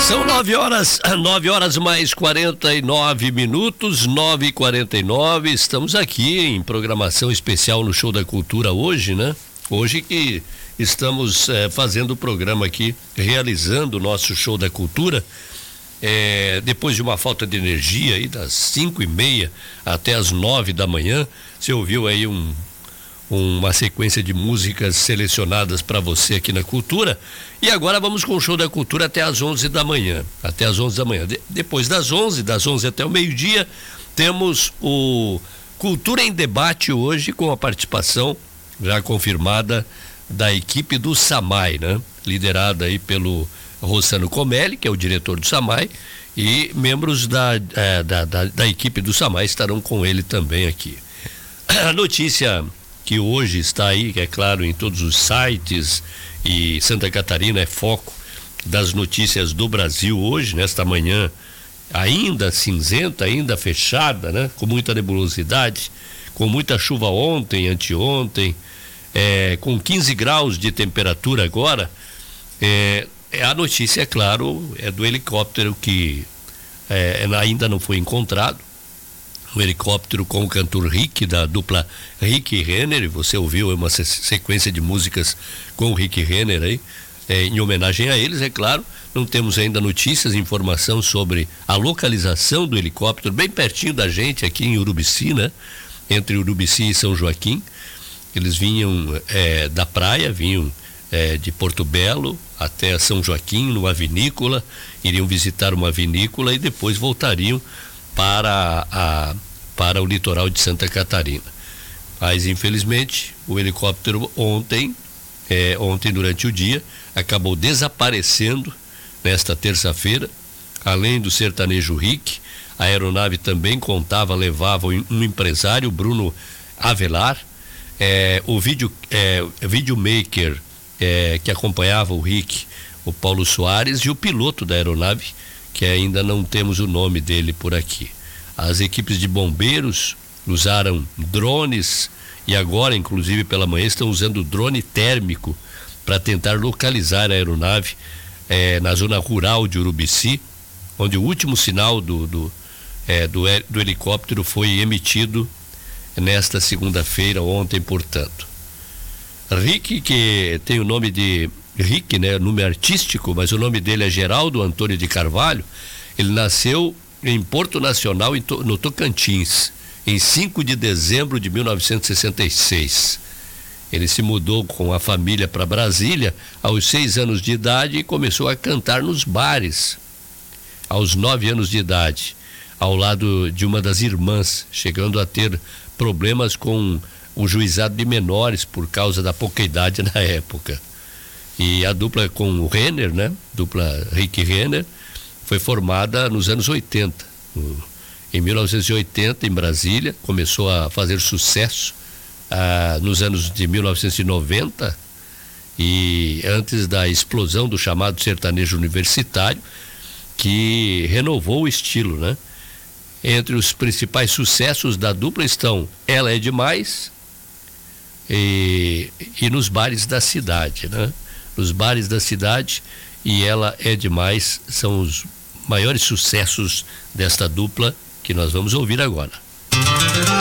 São 9 horas mais 49 minutos, 9h49. Estamos aqui em programação especial no Show da Cultura hoje, né? Hoje que estamos fazendo o programa aqui, realizando o nosso Show da Cultura. Depois de uma falta de energia aí das 5h30 até as 9 da manhã, você ouviu aí uma sequência de músicas selecionadas para você aqui na Cultura. E agora vamos com o Show da Cultura até as 11 da manhã. Até as 11 da manhã. Depois das 11 até o meio-dia, temos o Cultura em Debate hoje, com a participação já confirmada da equipe do SAMAI, né? Liderada aí pelo Rossano Comelli, que é o diretor do SAMAI, e membros da equipe do SAMAI estarão com ele também aqui. A notícia que hoje está aí, que é claro, em todos os sites, e Santa Catarina é foco das notícias do Brasil hoje, nesta manhã, ainda cinzenta, ainda fechada, né? Com muita nebulosidade, com muita chuva ontem, anteontem, com 15 graus de temperatura agora. A notícia, é claro, é do helicóptero que ainda não foi encontrado. Um helicóptero com o cantor Rick, da dupla Rick e Renner. Você ouviu uma sequência de músicas com o Rick e Renner aí, em homenagem a eles, é claro. Não temos ainda notícias, informação sobre a localização do helicóptero, bem pertinho da gente aqui em Urubici, né? Entre Urubici e São Joaquim. Eles vinham da praia, vinham de Porto Belo até São Joaquim, numa vinícola, iriam visitar uma vinícola e depois voltariam para o litoral de Santa Catarina. Mas infelizmente o helicóptero ontem durante o dia acabou desaparecendo nesta terça-feira. Além do sertanejo Rick, a aeronave também levava um empresário, Bruno Avelar, o videomaker que acompanhava o Rick, o Paulo Soares, e o piloto da aeronave, que ainda não temos o nome dele por aqui. As equipes de bombeiros usaram drones e agora, inclusive pela manhã, estão usando drone térmico para tentar localizar a aeronave na zona rural de Urubici, onde o último sinal do helicóptero foi emitido nesta segunda-feira, ontem, portanto. Rick, que tem o nome de Rick, né? Nome artístico, mas o nome dele é Geraldo Antônio de Carvalho. Ele nasceu em Porto Nacional, no Tocantins, em 5 de dezembro de 1966. Ele se mudou com a família para Brasília aos 6 anos de idade e começou a cantar nos bares aos 9 anos de idade, ao lado de uma das irmãs, chegando a ter problemas com o juizado de menores por causa da pouca idade na época. E a dupla com o Renner, né? Dupla Rick Renner, foi formada nos anos 80. Em 1980, em Brasília, começou a fazer sucesso nos anos de 1990, e antes da explosão do chamado sertanejo universitário, que renovou o estilo, né? Entre os principais sucessos da dupla estão Ela é Demais e Nos Bares da Cidade, né? Nos Bares da Cidade e Ela é Demais são os maiores sucessos desta dupla que nós vamos ouvir agora.